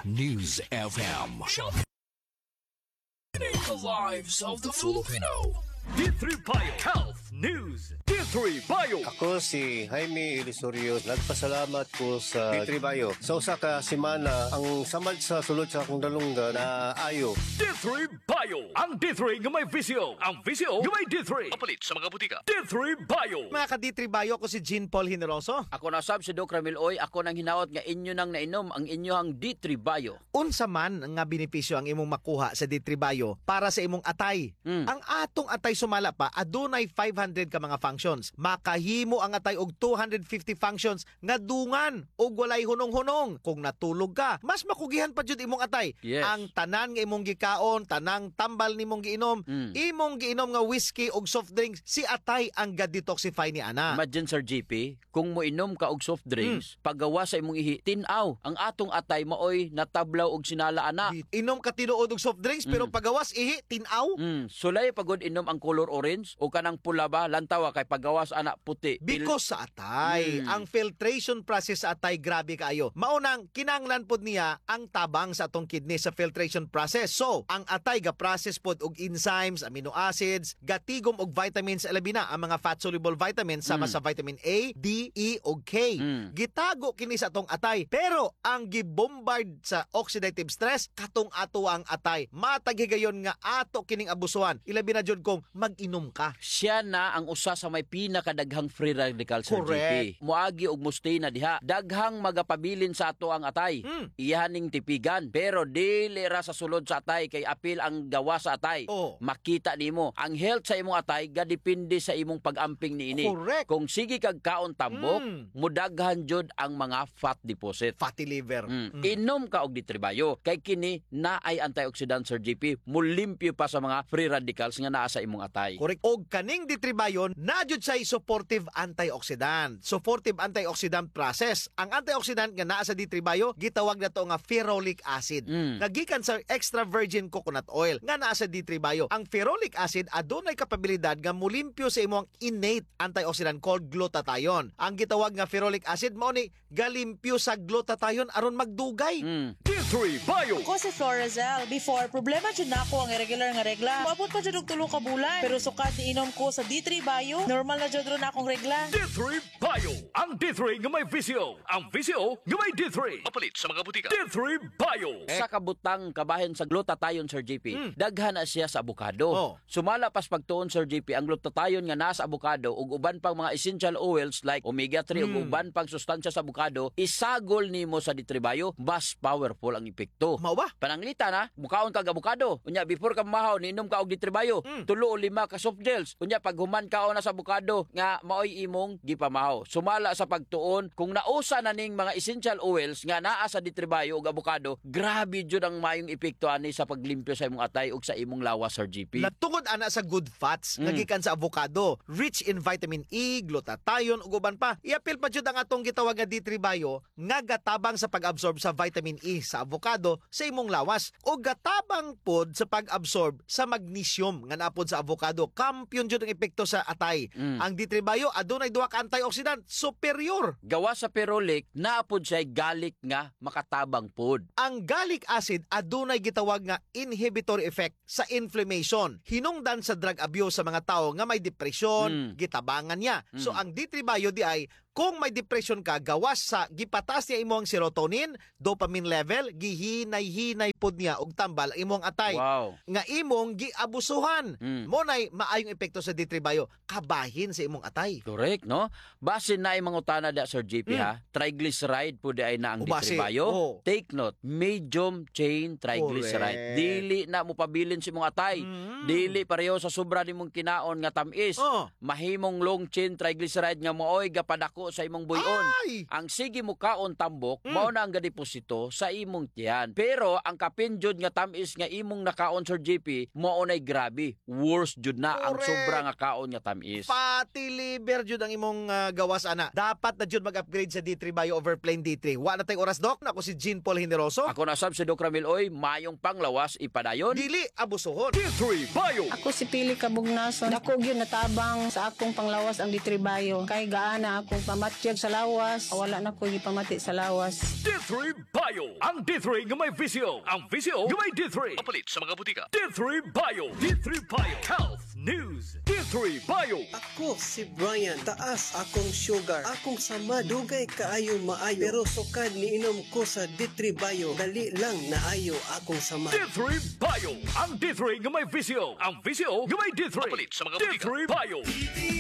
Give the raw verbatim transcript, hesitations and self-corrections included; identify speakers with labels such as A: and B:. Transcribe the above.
A: News F M. The lives of the Filipino.
B: D three Bio Health News. D three Bio.
C: Ako si Jaime Ilisorio. Nagpasalamat ko sa D three Bio. Sa usa ka semana, ang samad sa sulod sa akong dalungga na ayo.
B: D three Bio. Ang D three nga may visyo. Ang visyo nga may D three. Mapalit sa mga butika. D three Bio.
D: Mga ka-D three Bio, ako si Jean Paul Generoso.
E: Ako na sab si Doc Ramil Oy, ako nang hinaot nga inyo nang nainom ang inyohang D three Bio.
D: Unsa man nga benepisyo ang imong makuha sa D three Bio para sa imong atay.
E: Mm.
D: Ang atong atay sumala pa, adunay five hundred ka mga functions. Makahimo ang atay og two hundred fifty functions nga dungan og walay hunong-hunong. Kung natulog ka, mas makugihan pa jud imong atay.
E: Yes.
D: Ang tanan nga imong gikaon, tanang tambal nimong giinom,
E: Mm.
D: imong giinom nga whiskey og soft drinks, si atay ang ga-detoxify ni ana.
E: Imagine Sir G P, kung moinom ka og soft drinks, paggawa sa imong ihi, tinaw. Ang atong atay maoy natablaw og sinala ana.
D: Inom ka tinuod og soft drinks pero
E: Mm.
D: pagawas ihi tinaw.
E: Mm, sulay pagod inom ang color orange o kanang pula ba lantawa kay paggawas ana puti.
D: Because sa atay,
E: Mm.
D: ang filtration process sa atay grabe kaayo. Maunang kinanglan pod niya ang tabang sa atong kidney sa filtration process. So, ang atay ga process pod og enzymes, amino acids, gatigom og vitamins labi na ang mga fat soluble vitamins sama
E: Mm.
D: sa vitamin A, D, E ug K.
E: Mm.
D: Gitago kini sa atong atay. Pero ang gibombard sa oxidative stress katong ato ang atay. Matag higayon nga ato kining abusuhan. Ilabi na jud kung mag-inom ka.
E: Siya na ang usa sa may pinakadaghang free radical Sir
D: Correct.
E: G P. Moagi og mustay na diha. Daghang magapabilin sa ato ang atay.
D: Mm.
E: Iyaning tipigan. Pero dili ra sa sulod sa atay kay apil ang gawa sa atay.
D: Oh.
E: Makita nimo ang health sa imong atay gadepende sa imong pag-amping niini.
D: Correct.
E: Kung sige kag kaon tambok,
D: Mm.
E: mudaghan jud ang mga fat deposit.
D: Fatty liver.
E: Mm.
D: Mm.
E: Inom ka og ditribayo kay kini na ay antioxidant Sir G P, mulimpyo pa sa mga free radicals nga naa sa imong atay.
D: Correct. Og kaning ditribayon, najud say supportive antioxidant. Supportive antioxidant process. Ang antioxidant nga naa sa ditribayo, gitawag na to nga ferulic acid.
E: Mm.
D: Nagikan sa extra virgin coconut oil nga naa sa ditribayo. Ang ferulic acid adunay kapabilidad nga mulimpyo sa imong innate antioxidant called glutathione. Ang gitawag nga ferulic acid mao ni galimpyo sa glutathione aron magdugay.
E: Mm.
B: D three Bio.
F: Ako si Florazel. Before, problema dyan na ako ang irregular nga regla. Maabot pa dyan og tulo ka bulan. Pero sukat iinom ko sa D three Bio, normal na dyan ron akong regla.
B: D three Bio. Ang D three nga may visyo. Ang visyo nga may D three. Mapalit sa mga butika. D three Bio.
E: Sa kabutang kabahin sa glutathione Sir G P,
D: Mm.
E: daghan na siya sa abukado.
D: Oh.
E: Sumala pas pagtuon Sir G P ang glutathione nga nasa abukado ug uban pang mga essential oils like omega three ug
D: Mm.
E: uban pang sustansya sa abukado, isagol nimo sa ditribayo, mas powerful ang epekto.
D: Mao ba?
E: Pananglita na, mukaon kag abukado. Unya before ka mahaw niinom ka og ditribayo,
D: Mm.
E: tulo o lima ka soft gels. Unya pag human ka na sa abukado nga maoy imong gipamahaw. Sumala sa pagtuon kung nausa na ning mga essential oils nga naa sa ditribayo ug abukado, grabe jud ang mayong epekto ani sa paglimpyo sa imong atay ug sa imong lawas Sir G P.
D: Natungod ana sa good fats nga
E: Mm.
D: gikan sa avocado, rich in vitamin E, glutathione ug uban pa. Iapil pa jud ang atong gitawag nga D three Bio nga gatabang sa pag-absorb sa vitamin E sa avocado sa imong lawas o gatabang pod sa pag-absorb sa magnesium nga napod sa avocado. Kampiyon jud ang epekto sa atay.
E: Mm.
D: Ang D three Bio adunay duha ka antioxidant superior.
E: Gawa sa ferulic, naapod siya galik nga makatabang pod.
D: Ang gallic acid adunay gitawag nga inhibitory effect sa inflammation. Hinungdan sa drug abuse sa mga tao nga may depresyon,
E: Mm.
D: gitabangan niya. So
E: Mm.
D: ang D three Bio di ay kung may depression ka, gawas sa gipatas niya imong serotonin, dopamine level, gihinay-hinay pod niya og tambal ang imong atay.
E: Wow.
D: Nga imong giabusuhan.
E: Mm.
D: Mo nay maayong epekto sa D three Bio, kabahin sa imong atay.
E: Correct, no? Base na yung mga utana da, Sir G P,
D: Mm.
E: ha? Triglyceride po di ay na ang
D: O, base.
E: ditribayo.
D: Oh.
E: Take note, medium chain triglyceride.
D: Correct.
E: Dili na mo pabilin si mong atay.
D: Mm.
E: Dili pareho sa sobra ni mong kinaon nga tamis.
D: Oh.
E: Mahimong long chain triglyceride nga mooy gapadako sa imong buyon.
D: Ay!
E: Ang sige mo kaon tambok,
D: Mm.
E: mao na ang gadeposito sa imong tiyan. Pero ang kapinjod nga tamis nga imong nakaon Sir G P, mao nay grabe. Worse jud na ang
D: Correct.
E: sobra nga kaon nga tamis.
D: Fatty liver jud ang imong uh, gawas ana. Dapat na jud mag-upgrade sa D three Bio over plain D three. Wa na tay oras dok. Ako si Jean Paul Generoso.
E: Ako na sab si Doc Ramil Oy, mayong panglawas ipadayon.
D: Dili abusohon.
B: D three Bio.
G: Ako si Pili Kabugnason. Dako gyud natabang sa akong panglawas ang ditribayo. Kay gaana akong matyag sa lawas. Wala na ko gipamati sa lawas.
B: D three Bio. Ang D three nga may visyo. Ang visyo nga may D three. Mapalit sa mga butika. D three Bio. D three Bio. Health News. D three Bio.
H: Ako si Brian, taas akong sugar, akong sama, dugay kaayo maayo, pero sukad ni inom ko sa D three Bio, dali lang naayo akong sama.
B: D three Bio. Ang D three nga may visyo. Ang visyo nga may D three. Mapalit sa mga butika. D three Bio.